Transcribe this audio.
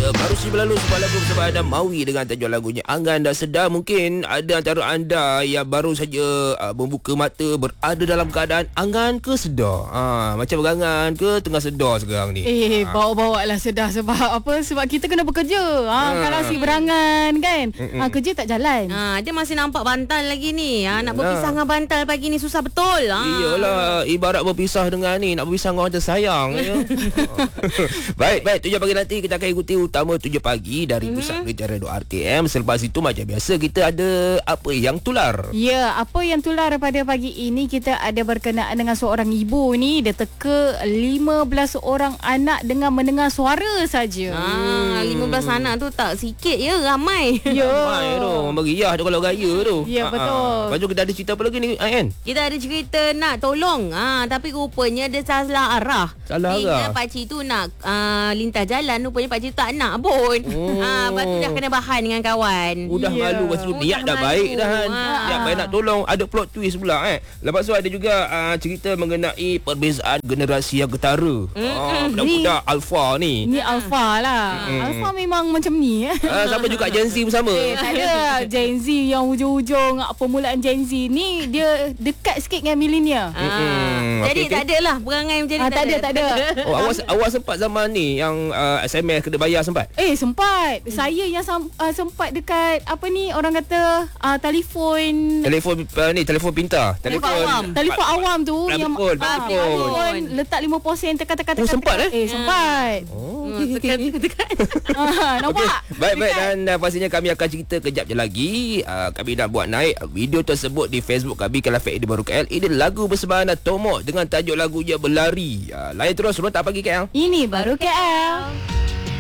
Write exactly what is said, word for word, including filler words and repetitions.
Ya, baru saja berlalu sebuah lagu bersama Adam Mawi dengan tajuk lagunya Angan Dan Sedar. Mungkin ada antara anda yang baru saja uh, membuka mata, berada dalam keadaan angan ke sedar. Ha, macam berangan ke tengah sedar sekarang ni. Eh, ha. bawa-bawa lah sedar sebab apa? Sebab kita kena bekerja. Ha, ha. Kalau si berangan kan, ha, kerja tak jalan. Ha, dia masih nampak bantal lagi ni. Ha, nak berpisah dengan bantal pagi ni susah betul. Ha. Iyalah, ibarat berpisah dengan ni, nak berpisah dengan orang tersayang. Ya. Baik, baik. Tujuh pagi nanti kita akan ikuti utama tujuh pagi dari mm-hmm. Pusat Kerja Radio R T M. Selepas itu macam biasa kita ada apa yang tular. Ya, apa yang tular pada pagi ini, kita ada berkenaan dengan seorang ibu ni. Dia teka lima belas orang anak dengan mendengar suara saja. Ha, lima belas anak tu tak sikit ya, ramai. Ya. Ramai tu, meriah tu kalau raya tu. Ya, betul. Lepas tu kita ada cerita apa lagi ni, Ayan? Kita ada cerita nak tolong. Ha, tapi rupanya dia salah arah. Salah arah. Pakcik tu nak uh, lintas jalan, rupanya pakcik tu tak nak pun. Oh. Ha, lepas tu dah kena bahan dengan kawan. Udah Ya. malu, lepas tu Udah niat dah malu. baik dah kan. Ha. Niat baik nak tolong, ada plot twist pula eh. Lepas tu ada juga uh, cerita mengenai perbezaan generasi yang ketara. Ah, budak-budak alfa ni. Ni Alpha lah. Mm. Alpha memang macam ni eh. Ah, sama juga Gen Z bersama. Eh, tak ada. Gen Z yang hujung-hujung permulaan Gen Z ni dia dekat sikit dengan milenial. Ha. Mm-mm. Jadi Okey, tak okey. ada lah perangai macam ni. Ah, tak ada, tak ada. Oh, awak awak sempat zaman ni yang uh, S M S kena bayar sempat? Eh, sempat. Saya yang sam, uh, sempat dekat apa ni orang kata uh, telefon Telefon uh, ni telefon pintar. Telefon awam. telefon awam tu Ah, yang betul, ah, betul. telefon letak lima puluh sen tekan-tekan Oh, sempat, tekan. Eh, sempat. Oh, Hmm, tekan, tekan, tekan. Ah, nampak? Okey, baik-baik, Dekat. dan uh, pastinya kami akan cerita kejap je lagi. Uh, kami nak buat naik video tersebut di Facebook kami Khilafat Baru K L. Ini lagu bersebaran Tomok dengan tajuk lagunya Berlari. Uh, lain terus Rontak Pagi K L. Ini baru K L.